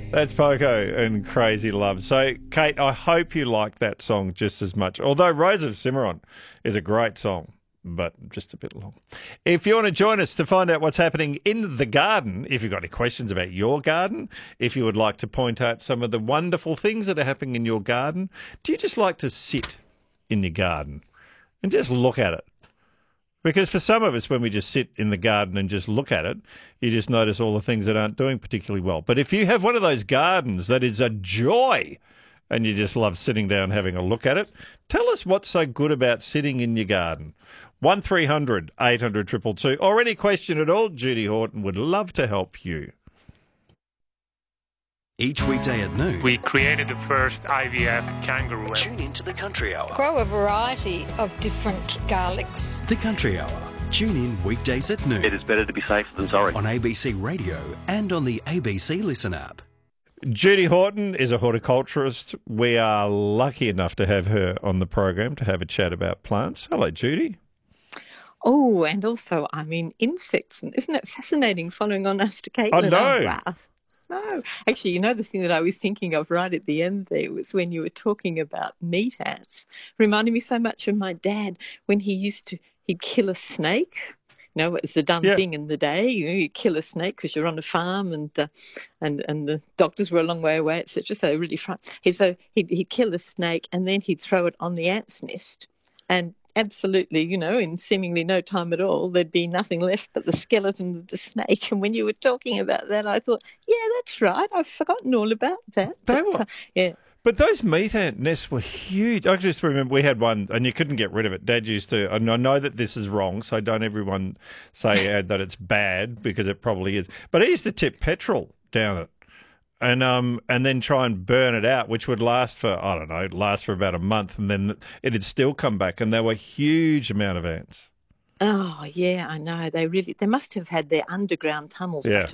That's Poco and Crazy Love. So, Kate, I hope you like that song just as much. Although Rose of Cimarron is a great song, but just a bit long. If you want to join us to find out what's happening in the garden, if you've got any questions about your garden, if you would like to point out some of the wonderful things that are happening in your garden, do you just like to sit in your garden and just look at it? Because for some of us, when we just sit in the garden and just look at it, you just notice all the things that aren't doing particularly well. But if you have one of those gardens that is a joy and you just love sitting down having a look at it, tell us what's so good about sitting in your garden. 1300 800 222 or any question at all, Judy Horton would love to help you. Each weekday at noon, we created the first IVF kangaroo. Tune into the Country Hour. Grow a variety of different garlics. The Country Hour. Tune in weekdays at noon. It is better to be safe than sorry. On ABC Radio and on the ABC Listen app. Judy Horton is a horticulturist. We are lucky enough to have her on the program to have a chat about plants. Hello, Judy. Oh, and also, I mean, insects. Isn't it fascinating following on after Caitlin? I know. Oh, wow. No, actually, you know, the thing that I was thinking of right at the end there was when you were talking about meat ants. Reminded me so much of my dad when he'd kill a snake. You know, it was the done thing in the day. You kill a snake because you're on a farm and the doctors were a long way away, etc. So really fun. So he'd kill a snake and then he'd throw it on the ant's nest. And absolutely, you know, in seemingly no time at all, there'd be nothing left but the skeleton of the snake. And when you were talking about that, I thought, yeah, that's right. I've forgotten all about that. But those meat ant nests were huge. I just remember we had one, and you couldn't get rid of it. Dad used to, and I know that this is wrong, so don't everyone say that it's bad, because it probably is. But he used to tip petrol down it. And then try and burn it out, which would last for, I don't know, about a month, and then it'd still come back, and there were a huge amount of ants. Oh, yeah, I know. They must have had their underground tunnels. Yeah.